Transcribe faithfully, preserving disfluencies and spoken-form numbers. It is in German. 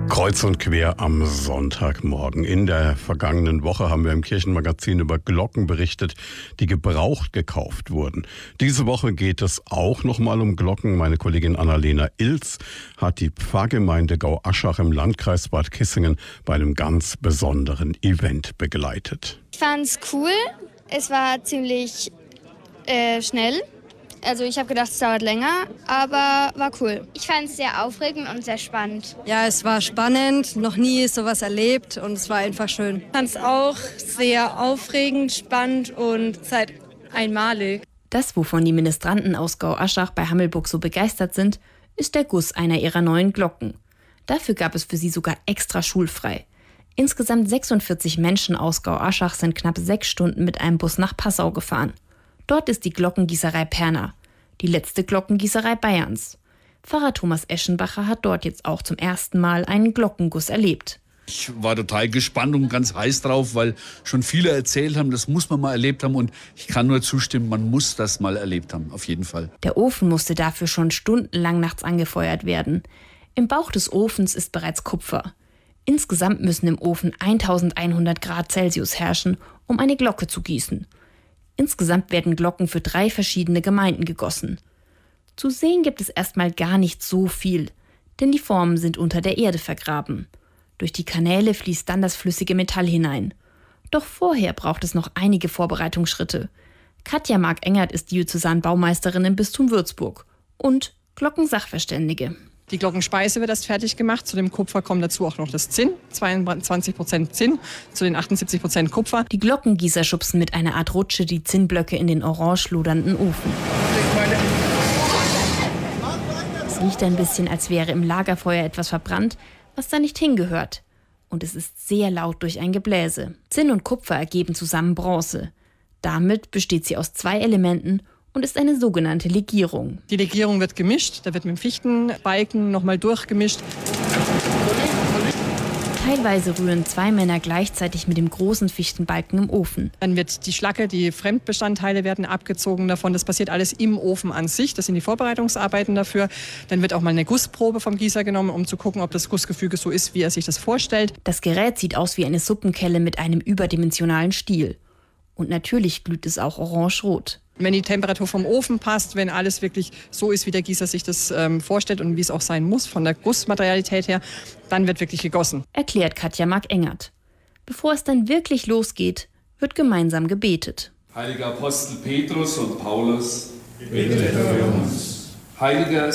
Kreuz und quer am Sonntagmorgen. In der vergangenen Woche haben wir im Kirchenmagazin über Glocken berichtet, die gebraucht gekauft wurden. Diese Woche geht es auch nochmal um Glocken. Meine Kollegin Annalena Ilz hat die Pfarrgemeinde Gau-Aschach im Landkreis Bad Kissingen bei einem ganz besonderen Event begleitet. Ich fand's cool. Es war ziemlich äh, schnell. Also ich habe gedacht, es dauert länger, aber war cool. Ich fand es sehr aufregend und sehr spannend. Ja, es war spannend, noch nie sowas erlebt und es war einfach schön. Ich fand es auch sehr aufregend, spannend und halt einmalig. Das, wovon die Ministranten aus Gau-Aschach bei Hammelburg so begeistert sind, ist der Guss einer ihrer neuen Glocken. Dafür gab es für sie sogar extra schulfrei. Insgesamt sechsundvierzig Menschen aus Gau-Aschach sind knapp sechs Stunden mit einem Bus nach Passau gefahren. Dort ist die Glockengießerei Perner, die letzte Glockengießerei Bayerns. Pfarrer Thomas Eschenbacher hat dort jetzt auch zum ersten Mal einen Glockenguss erlebt. Ich war total gespannt und ganz heiß drauf, weil schon viele erzählt haben, das muss man mal erlebt haben. Und ich kann nur zustimmen, man muss das mal erlebt haben, auf jeden Fall. Der Ofen musste dafür schon stundenlang nachts angefeuert werden. Im Bauch des Ofens ist bereits Kupfer. Insgesamt müssen im Ofen eintausendeinhundert Grad Celsius herrschen, um eine Glocke zu gießen. Insgesamt werden Glocken für drei verschiedene Gemeinden gegossen. Zu sehen gibt es erstmal gar nicht so viel, denn die Formen sind unter der Erde vergraben. Durch die Kanäle fließt dann das flüssige Metall hinein. Doch vorher braucht es noch einige Vorbereitungsschritte. Katja Mark-Engert ist Diözesanbaumeisterin im Bistum Würzburg und Glockensachverständige. Die Glockenspeise wird erst fertig gemacht. Zu dem Kupfer kommt dazu auch noch das Zinn, zweiundzwanzig Prozent Zinn, zu den achtundsiebzig Prozent Kupfer. Die Glockengießer schubsen mit einer Art Rutsche die Zinnblöcke in den orange lodernden Ofen. Es riecht ein bisschen, als wäre im Lagerfeuer etwas verbrannt, was da nicht hingehört. Und es ist sehr laut durch ein Gebläse. Zinn und Kupfer ergeben zusammen Bronze. Damit besteht sie aus zwei Elementen und ist eine sogenannte Legierung. Die Legierung wird gemischt, da wird mit dem Fichtenbalken nochmal durchgemischt. Teilweise rühren zwei Männer gleichzeitig mit dem großen Fichtenbalken im Ofen. Dann wird die Schlacke, die Fremdbestandteile werden abgezogen davon. Das passiert alles im Ofen an sich. Das sind die Vorbereitungsarbeiten dafür. Dann wird auch mal eine Gussprobe vom Gießer genommen, um zu gucken, ob das Gussgefüge so ist, wie er sich das vorstellt. Das Gerät sieht aus wie eine Suppenkelle mit einem überdimensionalen Stiel. Und natürlich glüht es auch orange-rot. Wenn die Temperatur vom Ofen passt, wenn alles wirklich so ist, wie der Gießer sich das ähm, vorstellt und wie es auch sein muss, von der Gussmaterialität her, dann wird wirklich gegossen. Erklärt Katja Mark-Engert. Bevor es dann wirklich losgeht, wird gemeinsam gebetet. Heiliger Apostel Petrus und Paulus, bitte für uns. Heiliger